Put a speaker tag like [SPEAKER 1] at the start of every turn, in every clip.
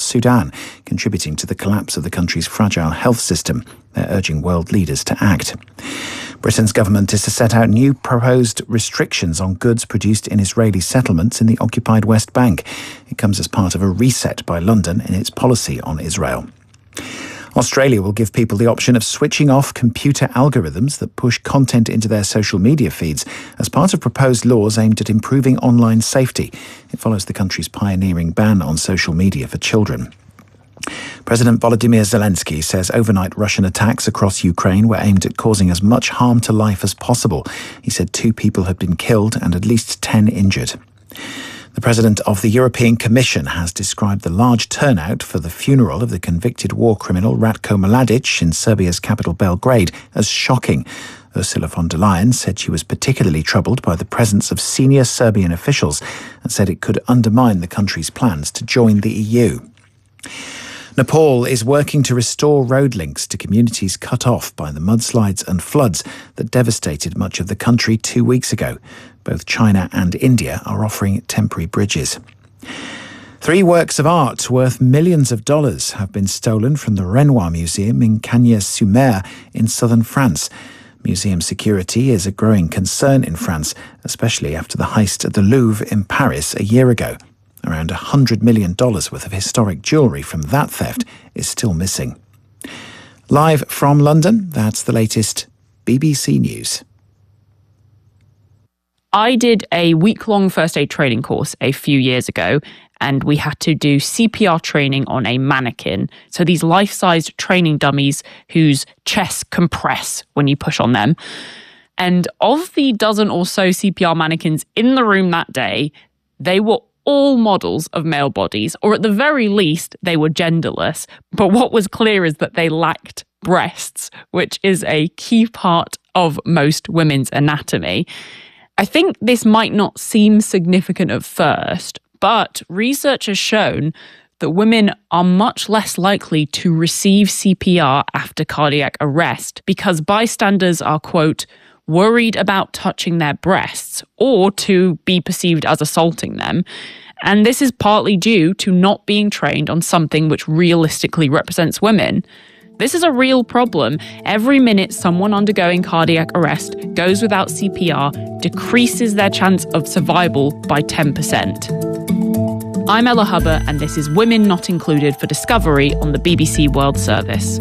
[SPEAKER 1] Sudan, contributing to the collapse of the country's fragile health system. They're urging world leaders to act. Britain's government is to set out new proposed restrictions on goods produced in Israeli settlements in the occupied West Bank. It comes as part of a reset by London in its policy on Israel. Australia will give people the option of switching off computer algorithms that push content into their social media feeds as part of proposed laws aimed at improving online safety. It follows the country's pioneering ban on social media for children. President Volodymyr Zelensky says overnight Russian attacks across Ukraine were aimed at causing as much harm to life as possible. He said 2 people had been killed and at least 10 injured. The president of the European Commission has described the large turnout for the funeral of the convicted war criminal Ratko Mladic in Serbia's capital Belgrade as shocking. Ursula von der Leyen said she was particularly troubled by the presence of senior Serbian officials and said it could undermine the country's plans to join the EU. Nepal is working to restore road links to communities cut off by the mudslides and floods that devastated much of the country 2 weeks ago. Both China and India are offering temporary bridges. 3 works of art worth millions of dollars have been stolen from the Renoir Museum in Cagnes-sur-Mer in southern France. Museum security is a growing concern in France, especially after the heist at the Louvre in Paris a year ago. Around $100 million worth of historic jewellery from that theft is still missing. Live from London, that's the latest BBC News.
[SPEAKER 2] I did a week-long first aid training course a few years ago, and we had to do CPR training on a mannequin. So these life-sized training dummies whose chests compress when you push on them. And of the dozen or so CPR mannequins in the room that day, they were all models of male bodies, or at the very least, they were genderless. But what was clear is that they lacked breasts, which is a key part of most women's anatomy. I think this might not seem significant at first, but research has shown that women are much less likely to receive CPR after cardiac arrest because bystanders are, quote, worried about touching their breasts or to be perceived as assaulting them. And this is partly due to not being trained on something which realistically represents women. This is a real problem. Every minute someone undergoing cardiac arrest goes without CPR decreases their chance of survival by 10%. I'm Ella Hubber, and this is Women Not Included for Discovery on the BBC World Service.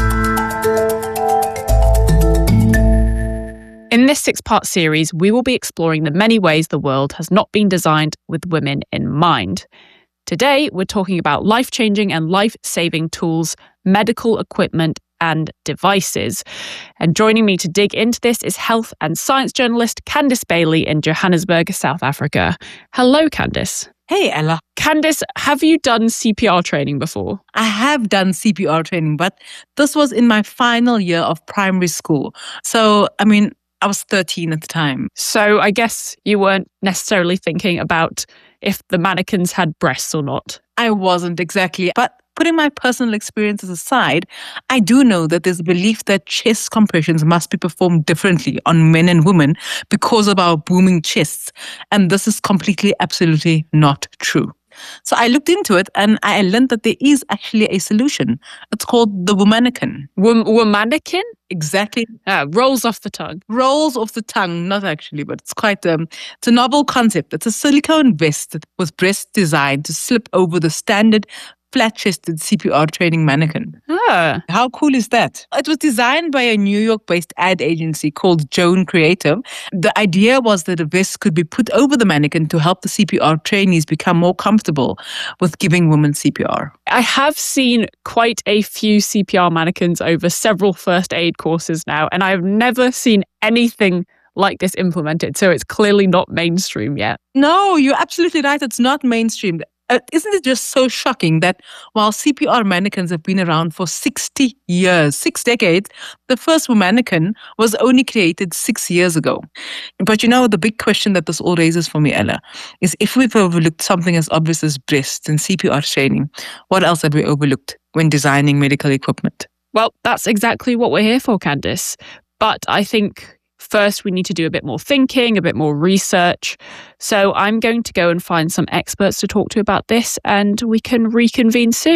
[SPEAKER 2] In this 6-part series, we will be exploring the many ways the world has not been designed with women in mind. Today, we're talking about life-changing and life-saving tools, medical equipment, and devices. And joining me to dig into this is health and science journalist Candice Bailey in Johannesburg, South Africa. Hello, Candice.
[SPEAKER 3] Hey, Ella.
[SPEAKER 2] Candice, have you done CPR training before?
[SPEAKER 3] I have done CPR training, but this was in my final year of primary school. So, I was 13 at the time.
[SPEAKER 2] So I guess you weren't necessarily thinking about if the mannequins had breasts or not.
[SPEAKER 3] I wasn't exactly. But putting my personal experiences aside, I do know that there's a belief that chest compressions must be performed differently on men and women because of our booming chests. And this is completely, absolutely not true. So I looked into it and I learned that there is actually a solution. It's called the Womanican.
[SPEAKER 2] Womanican?
[SPEAKER 3] Exactly.
[SPEAKER 2] Rolls off the tongue.
[SPEAKER 3] Rolls off the tongue, not actually, but it's quite, it's a novel concept. It's a silicone vest with breasts designed to slip over the standard flat-chested CPR training mannequin. How cool is that? It was designed by a New York-based ad agency called Joan Creative. The idea was that a vest could be put over the mannequin to help the CPR trainees become more comfortable with giving women CPR.
[SPEAKER 2] I have seen quite a few CPR mannequins over several first aid courses now, and I've never seen anything like this implemented, so it's clearly not mainstream yet.
[SPEAKER 3] No, you're absolutely right. It's not mainstream. Isn't it just so shocking that while CPR mannequins have been around for 60 years, 6 decades, the first Womanican was only created 6 years ago. But the big question that this all raises for me, Ella, is if we've overlooked something as obvious as breasts and CPR training, what else have we overlooked when designing medical equipment?
[SPEAKER 2] Well, that's exactly what we're here for, Candice. But I think first, we need to do a bit more thinking, a bit more research. So I'm going to go and find some experts to talk to about this, and we can reconvene soon.